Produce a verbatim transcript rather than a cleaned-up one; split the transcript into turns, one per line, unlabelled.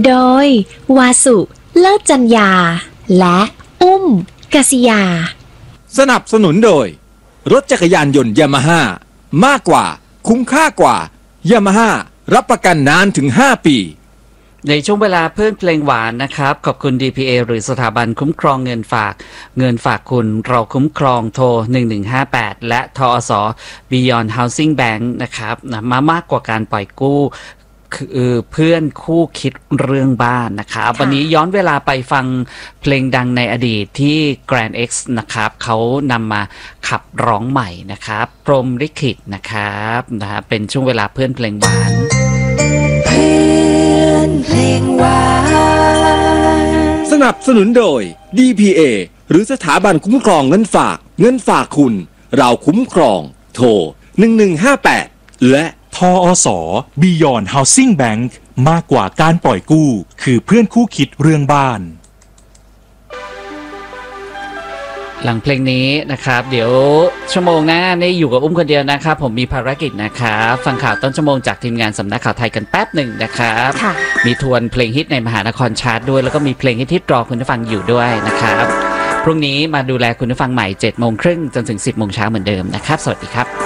โดยวาสุเลิศจัญญาและอุ้มกษิยา
สนับสนุนโดยรถจักรยานยนต์ยามาฮ่ามากกว่าคุ้มค่ากว่ายามาฮ่ารับประกันนานถึงห้าปี
ในช่วงเวลาเพื่อนเพลงหวานนะครับขอบคุณ ดี พี เอ หรือสถาบันคุ้มครองเงินฝากเงินฝากคุณเราคุ้มครองโทรหนึ่งหนึ่งห้าแปดและทอส Beyond Housing Bank นะครับนะมามากกว่าการปล่อยกู้คือเพื่อนคู่คิดเรื่องบ้านนะครับวันนี้ย้อนเวลาไปฟังเพลงดังในอดีตที่ Grand X นะครับเขานำมาขับร้องใหม่นะครับพรหมลิขิตนะครับนะฮะเป็นช่วงเวลาเพื่อนเพลงหวาน
เพื่อนเพลงหวาน
สนับสนุนโดย ดี พี เอ หรือสถาบันคุ้มครองเงินฝากเงินฝากคุณเราคุ้มครองโทรหนึ่งหนึ่งห้าแปดและ
ทอส Beyond Housing Bank มากกว่าการปล่อยกู้คือเพื่อนคู่คิดเรื่องบ้าน
หลังเพลงนี้นะครับเดี๋ยวชั่วโมงหน้านี่อยู่กับอุ้มคนเดียวนะครับผมมีภารกิจนะครับฟังข่าวต้นชั่วโมงจากทีมงานสำนักข่าวไทยกันแป๊บหนึ่งนะครับมีทวนเพลงฮิตในมหานครชาร์ตด้วยแล้วก็มีเพลงฮิตที่รอคุณผู้ฟังอยู่ด้วยนะครับพรุ่งนี้มาดูแลคุณผู้ฟังใหม่เจ็ดโมงครึ่งจนถึงสิบโมงเช้าเหมือนเดิมนะครับสวัสดีครับ